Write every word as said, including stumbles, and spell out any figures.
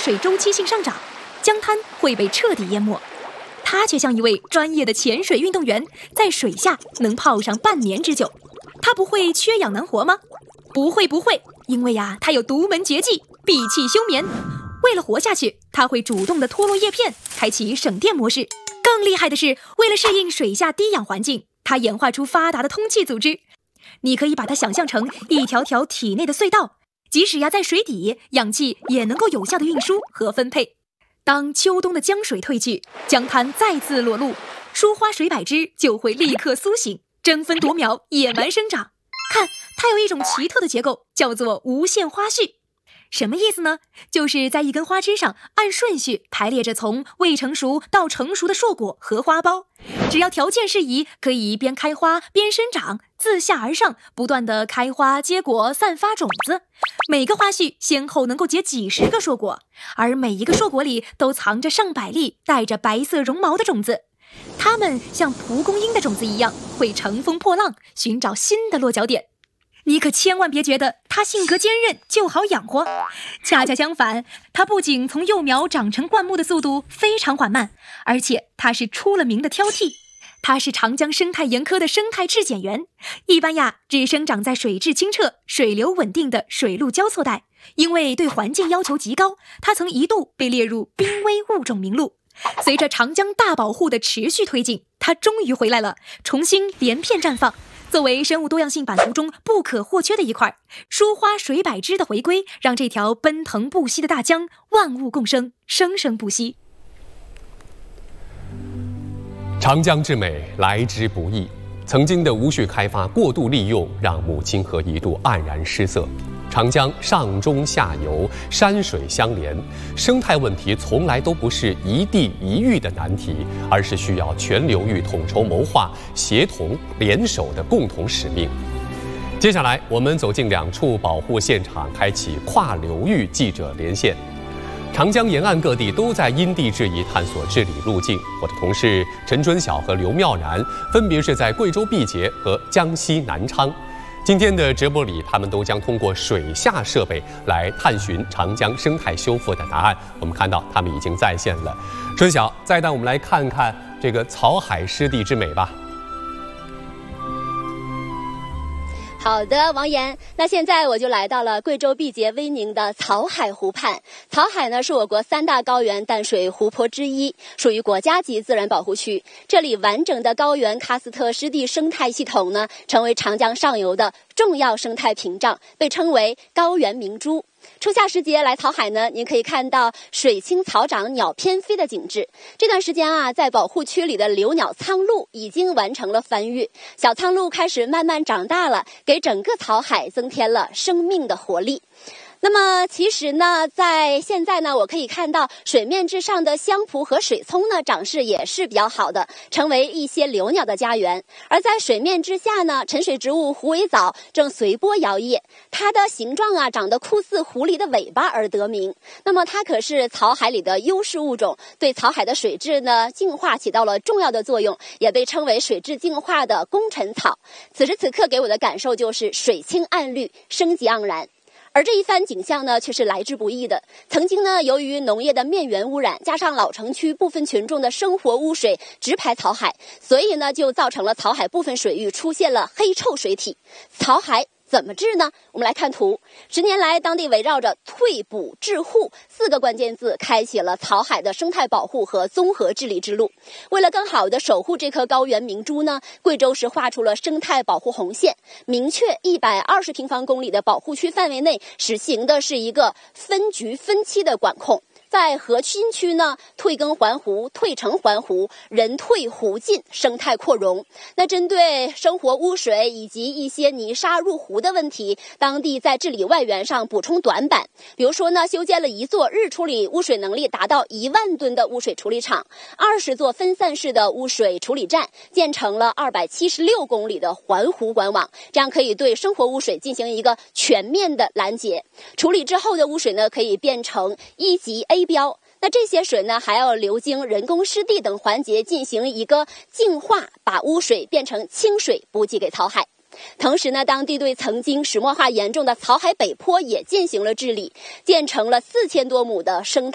水周期性上涨，江滩会被彻底淹没。他却像一位专业的潜水运动员，在水下能泡上半年之久。他不会缺氧难活吗？不会不会，因为呀，他有独门绝技——闭气休眠。为了活下去，他会主动地脱落叶片，开启省电模式。更厉害的是，为了适应水下低氧环境，他演化出发达的通气组织。你可以把它想象成一条条体内的隧道，即使呀在水底，氧气也能够有效的运输和分配。当秋冬的江水退去，江滩再次裸露，疏花水柏枝就会立刻苏醒，争分夺秒，野蛮生长。看，它有一种奇特的结构，叫做无限花序。什么意思呢？就是在一根花枝上按顺序排列着从未成熟到成熟的硕果和花苞，只要条件适宜，可以边开花边生长，自下而上不断的开花结果，散发种子。每个花序先后能够结几十个硕果，而每一个硕果里都藏着上百粒带着白色绒毛的种子。它们像蒲公英的种子一样，会乘风破浪，寻找新的落脚点。你可千万别觉得它性格坚韧就好养活，恰恰相反，它不仅从幼苗长成灌木的速度非常缓慢，而且它是出了名的挑剔。它是长江生态研科的生态质检员，一般呀只生长在水质清澈、水流稳定的水陆交错带。因为对环境要求极高，它曾一度被列入濒危物种名录。随着长江大保护的持续推进，它终于回来了，重新连片绽放。作为生物多样性版图中不可或缺的一块，疏花水柏枝的回归，让这条奔腾不息的大江万物共生，生生不息。 长江之美来之不易，曾经的无序开发、过度利用，让母亲河一度黯然失色。长江上中下游山水相连，生态问题从来都不是一地一域的难题，而是需要全流域统筹谋划、协同联手的共同使命。接下来，我们走进两处保护现场，开启跨流域记者连线。长江沿岸各地都在因地制宜探索治理路径。我的同事陈春晓和刘妙然分别是在贵州毕节和江西南昌。今天的直播里，他们都将通过水下设备来探寻长江生态修复的答案。我们看到他们已经在线了。春晓，再带我们来看看这个草海湿地之美吧。 好的，王岩，那现在我就来到了贵州毕节威宁的草海湖畔。草海呢是我国三大高原淡水湖泊之一，属于国家级自然保护区。这里完整的高原喀斯特湿地生态系统呢，成为长江上游的重要生态屏障，被称为高原明珠。初夏时节来草海呢，您可以看到水清草长、鸟翩飞的景致。这段时间啊，在保护区里的留鸟苍鹭已经完成了繁育，小苍鹭开始慢慢长大了，给整个草海增添了生命的活力。那么其实呢，在现在呢，我可以看到水面之上的香蒲和水葱呢，长势也是比较好的，成为一些留鸟的家园。而在水面之下呢，沉水植物虎尾藻正随波摇曳，它的形状啊，长得酷似狐狸的尾巴而得名。那么它可是草海里的优势物种，对草海的水质呢净化起到了重要的作用，也被称为水质净化的功臣草。此时此刻给我的感受就是水清岸绿，生机盎然。而这一番景象呢，却是来之不易的。曾经呢，由于农业的面源污染，加上老城区部分群众的生活污水直排草海，所以呢，就造成了草海部分水域出现了黑臭水体。草海怎么治呢？我们来看图。十年来，当地围绕着退补治护四个关键字，开启了草海的生态保护和综合治理之路。为了更好地守护这颗高原明珠呢，贵州市画出了生态保护红线，明确一百二十平方公里的保护区范围内实行的是一个分局分期的管控。在核心区呢，退耕还湖、退城还湖、人退湖进，生态扩容。那针对生活污水以及一些泥沙入湖的问题，当地在治理外援上补充短板，比如说呢，修建了一座日处理污水能力达到一万吨的污水处理厂，二十座分散式的污水处理站，建成了二百七十六公里的环湖管网，这样可以对生活污水进行一个全面的拦截。处理之后的污水呢，可以变成一级 A 标。那这些水呢，还要流经人工湿地等环节进行一个净化，把污水变成清水补给给草海。同时呢，当地对曾经石墨化严重的草海北坡也进行了治理，建成了四千多亩的生态